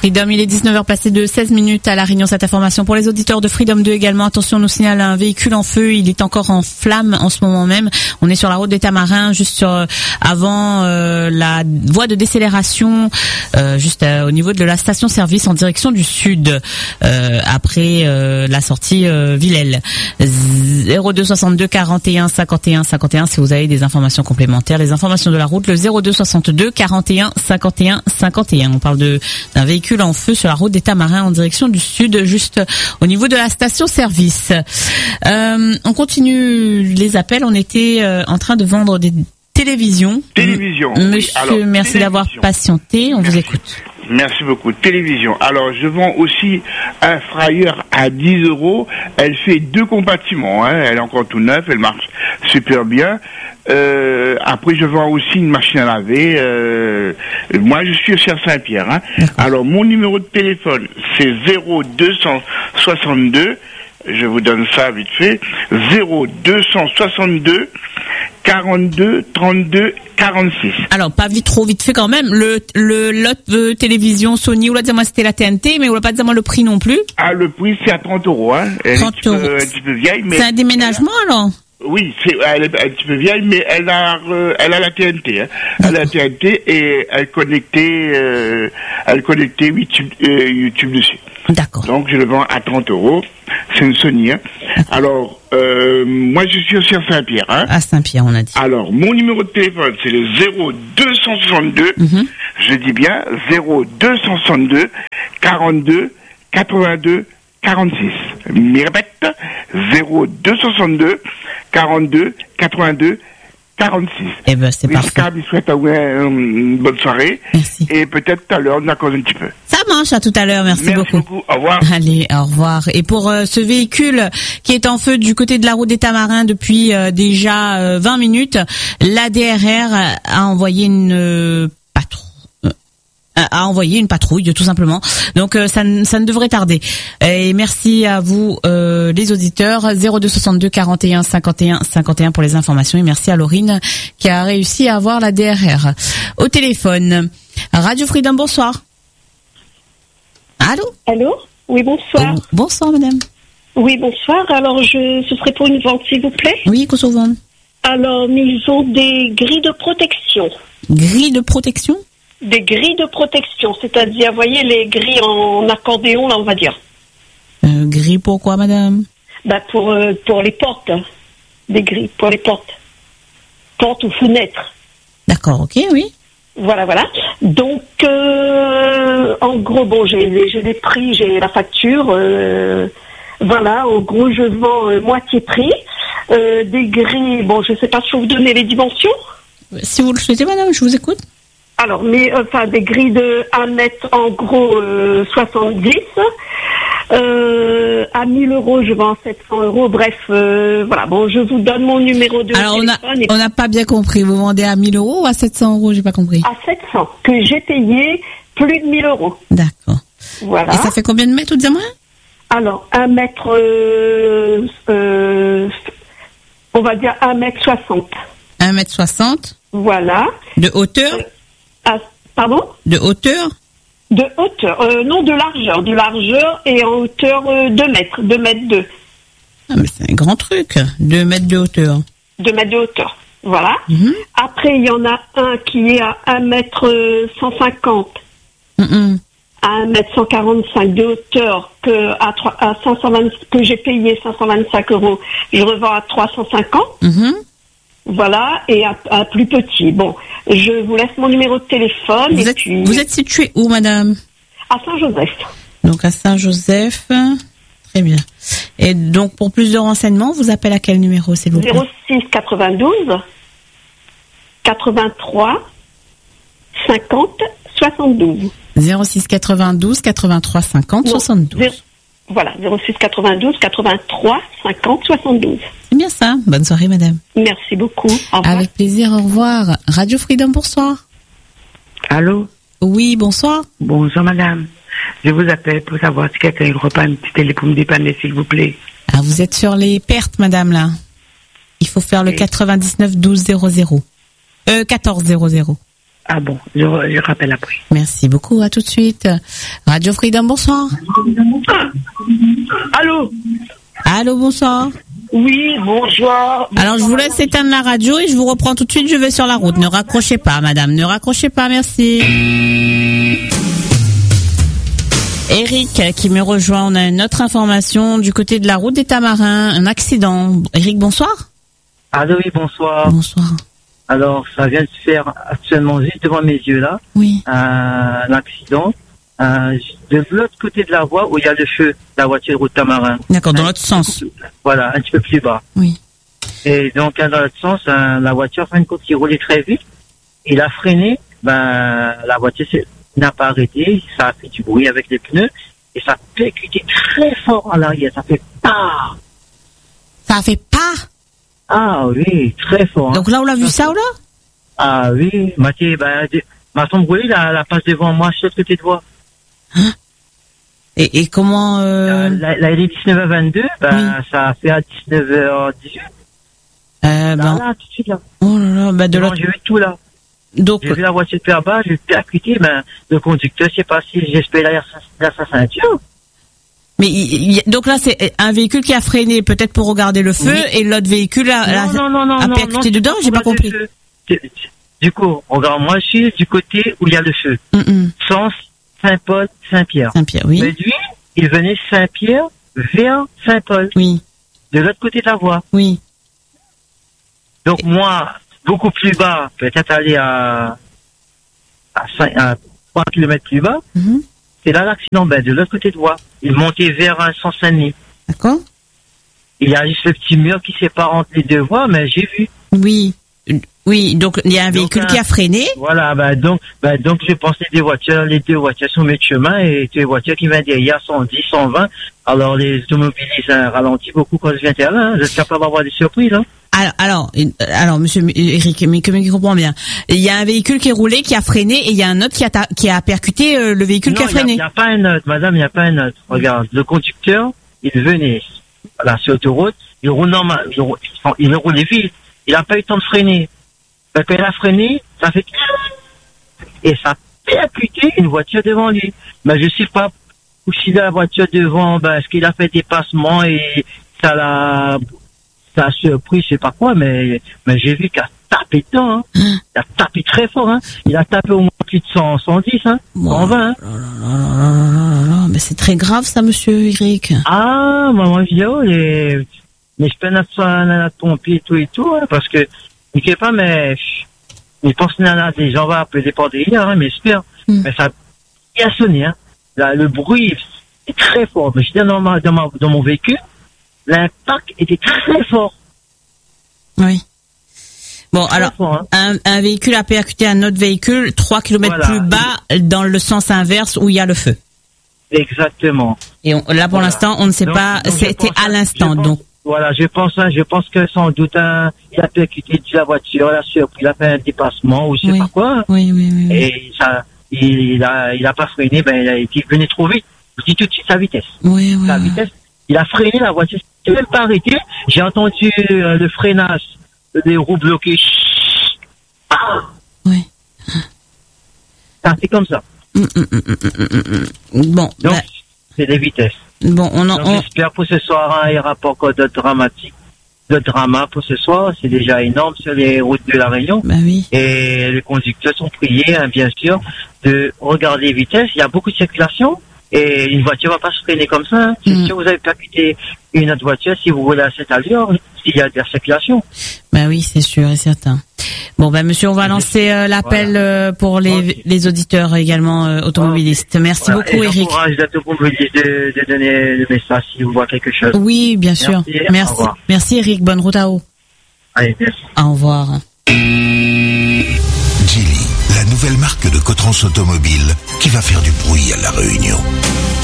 Freedom, il est 19h passé de 16 minutes à La Réunion. Cette information pour les auditeurs de Freedom 2 également. Attention, on nous signale un véhicule en feu. Il est encore en flamme en ce moment même. On est sur la route des Tamarins, juste avant la voie de décélération, juste au niveau de la station-service en direction du sud, après la sortie Villèle. 0262 41 51 51 si vous avez des informations complémentaires. Les informations de la route, le 0262 41 51 51. On parle d'un véhicule en feu sur la route des Tamarins en direction du sud, juste au niveau de la station-service. On continue les appels. On était en train de vendre des télévisions. Monsieur, alors, merci d'avoir patienté. On vous écoute. Merci beaucoup. Télévision. Alors, je vends aussi un fryer à 10 €. Elle fait 2 compartiments. Elle est encore tout neuve. Elle marche super bien. Après, je vends aussi une machine à laver. Moi, je suis aussi à Saint-Pierre. Alors, mon numéro de téléphone, c'est 0262. Je vous donne ça vite fait. 0262 42 32 46. Alors, pas trop vite fait quand même. L'autre télévision Sony, ou là, dis-moi, c'était la TNT, mais ou là, pas dire-moi le prix non plus. Ah, le prix, c'est à 30 €, Elle 30 est un petit peu vieille, mais. C'est un déménagement, alors? Oui, elle est un petit peu vieille, mais elle a la TNT, Elle a la TNT et elle connectait YouTube dessus. D'accord. Donc, je le vends à 30 €. C'est une Sony, Alors, moi, je suis aussi à Saint-Pierre, À Saint-Pierre, on a dit. Alors, mon numéro de téléphone, c'est le 0262. Je dis bien 0262 42 82 46. Je répète, 0262 42 82 46. Eh ben, c'est parfait. Je souhaite une bonne soirée. Merci. Et peut-être tout à l'heure, on a causé un petit peu. Ça marche, à tout à l'heure. Merci beaucoup. Au revoir. Allez, au revoir. Et pour ce véhicule qui est en feu du côté de la route des Tamarins depuis déjà 20 minutes, l'ADRR a envoyé une patrouille, tout simplement. Donc ça ne devrait tarder. Et merci à vous les auditeurs. 0262 41 51 51 pour les informations. Et merci à Laurine qui a réussi à avoir la DRR au téléphone. Radio Freedom, bonsoir. Allô? Oui, bonsoir. Bonsoir, madame. Oui, bonsoir. Alors, ce serait pour une vente, s'il vous plaît? Oui, qu'on se vende. Alors, ils ont des grilles de protection. Grilles de protection? Des grilles de protection, c'est-à-dire, vous voyez, les grilles en accordéon, là, on va dire. Grilles pourquoi, madame? Pour les portes. Des grilles pour les portes. Portes ou fenêtres. D'accord, ok, oui. Voilà. Donc, en gros, j'ai les prix, j'ai la facture. Voilà, en gros, je vends moitié prix. Des grilles, je ne sais pas si je vais vous donner les dimensions. Si vous le souhaitez, madame, je vous écoute. Alors, des grilles de 1 mètre, en gros, 70. À 1000 €, je vends 700 €. Bref, voilà. Bon, je vous donne mon numéro de téléphone. Alors, on n'a pas bien compris. Vous vendez à 1000 € ou à 700 €? J'ai pas compris. À 700, que j'ai payé plus de 1000 €. D'accord. Voilà. Et ça fait combien de mètres, dis-moi? Alors, 1 mètre, on va dire 1 mètre 60. 1 mètre 60. Voilà. De hauteur? Pardon? De hauteur? De hauteur, non, de largeur. De largeur et en hauteur 2 mètres. 2 mètres 2. Ah, mais c'est un grand truc. 2 mètres de hauteur. 2 mètres de hauteur. Voilà. Après, il y en a un qui est à 1 mètre 150. À 1 mètre 145 de hauteur que j'ai payé 525 €. Je revends à 350. Voilà, et à plus petit. Bon, je vous laisse mon numéro de téléphone. Vous êtes situé où, madame? À Saint-Joseph. Donc à Saint-Joseph. Très bien. Et donc pour plus de renseignements, vous appelez à quel numéro, s'il vous plaît? 06 92 83 50 72. 06 92 83 50 72. Voilà, 06 92 83 50 72. C'est bien ça. Bonne soirée, madame. Merci beaucoup. Au revoir. Avec plaisir, au revoir. Radio Freedom, bonsoir. Allô? Oui, bonsoir. Bonjour, madame. Je vous appelle pour savoir si quelqu'un reprend une petite télé pour me dépanner, s'il vous plaît. Ah, vous êtes sur les pertes, madame, là. Il faut faire le 99 12 00. 14 00. Ah bon, je rappelle après. Merci beaucoup, à tout de suite. Radio Freedom, bonsoir. Allô? Allô, bonsoir. Oui, bonsoir. Alors, je vous laisse éteindre la radio et je vous reprends tout de suite, je vais sur la route. Ne raccrochez pas, madame, ne raccrochez pas, merci. Eric qui me rejoint, on a une autre information du côté de la route des Tamarins, un accident. Eric, bonsoir. Allô, oui, bonsoir. Bonsoir. Alors, ça vient de se faire actuellement juste devant mes yeux là. Oui. Un accident. De l'autre côté de la voie où il y a le feu, la voiture de route Tamarin. D'accord, dans l'autre sens. Voilà, un petit peu plus bas. Oui. Et donc, dans l'autre sens, la voiture, fin de compte, qui roulait très vite. Il a freiné, la voiture n'a pas arrêté, ça a fait du bruit avec les pneus, et ça a percuté très fort à l'arrière, ça fait pas. Ça a fait pas. Ah oui, très fort. Donc là, on l'a vu ça ou là? Ah oui, Mathieu, ma tombe brûlée, la passe devant moi, sur le côté de voie. Hein? Et comment là, il est 19h22, oui. Ça a fait à 19h18. Là, tout de suite, là. Oh là là, de l'autre. J'ai vu tout, là. Donc, j'ai vu la voiture de bas, j'ai percuté, le conducteur, je sais pas si j'espère derrière sa ceinture. Mais donc là, c'est un véhicule qui a freiné, peut-être pour regarder le feu, oui. Et l'autre véhicule a percuté dedans, j'ai pas compris. Du coup, regarde, moi, je suis du côté où il y a le feu. Sens Saint-Paul, Saint-Pierre. Saint-Pierre, oui. Mais lui, il venait Saint-Pierre vers Saint-Paul. Oui. De l'autre côté de la voie. Oui. Donc moi, beaucoup plus bas, peut-être aller à 3 km plus bas, c'est là l'accident, de l'autre côté de voie. Il montait vers un sens Saint-Denis. D'accord. Il y a juste le petit mur qui sépare entre les deux voies, mais j'ai vu. Oui. Oui, donc il y a un véhicule qui a freiné. Voilà, donc je pense que les deux voitures sont mis de chemin et les voitures qui viennent derrière 110, 120. Alors les automobilistes ralentissent beaucoup quand je viens derrière là. J'espère pas avoir des surprises. Hein. Alors, monsieur Eric, mais que je comprends bien. Il y a un véhicule qui est roulé, qui a freiné, et il y a un autre qui a percuté le véhicule qui a freiné. Il n'y a pas un autre, madame, il n'y a pas un autre. Regarde, le conducteur, il venait, sur l'autoroute, il roule normal, il roulait vite. Il n'a pas eu le temps de freiner. Quand il a freiné, ça fait et ça a percuté une voiture devant lui. Mais je sais pas où si la voiture devant, est-ce qu'il a fait dépassement et ça a surpris, je sais pas quoi, mais j'ai vu qu'il a tapé dedans, hein. Il a tapé très fort, hein. Il a tapé au moins plus de 110, hein. 120, hein. Mais c'est très grave, ça, monsieur Eric. Ah, maman vidéo, mais je peux notre pompier et tout, hein, parce que, je sais pas, mais, je pense qu'il y en a des gens va appeler des portes-hier, hein, mais j'espère. Mais ça a sonné, hein. Là, le bruit est très fort. Mais j'étais dans mon véhicule, l'impact était très fort. Oui. Bon, très alors, fort, hein. un véhicule a percuté un autre véhicule 3 km plus bas dans le sens inverse où il y a le feu. Exactement. Et là, pour l'instant, on ne sait pas, c'était à l'instant, donc. Voilà, je pense que sans doute, il a percuté la voiture, il a fait un dépassement ou je sais pas quoi. Oui. Et il a pas freiné, il venait trop vite. Je dis tout de suite sa vitesse. Oui. Sa vitesse. Il a freiné la voiture. Il n'a même pas arrêté. J'ai entendu le freinage des roues bloquées. Oui. Ça fait comme ça. Bon. Donc, c'est des vitesses. Bon, j'espère pour ce soir, il n'y aura pas encore de drama pour ce soir. C'est déjà énorme sur les routes de la Réunion. Oui. Et les conducteurs sont priés, bien sûr, de regarder les vitesses. Il y a beaucoup de circulation. Et une voiture va pas se freiner comme ça. Hein. C'est sûr, vous avez percuté une autre voiture si vous roulez à cette allure, s'il y a de la circulation. Oui, c'est sûr et certain. Bon, monsieur, on va lancer l'appel pour les auditeurs également automobilistes. Merci beaucoup, Eric. J'encourage les automobilistes de donner le message si vous voyez quelque chose. Oui, bien sûr. Merci, Eric. Bonne route à vous. Allez, merci. Au revoir. Geely, la nouvelle marque de Cotrans Automobile qui va faire du bruit à La Réunion.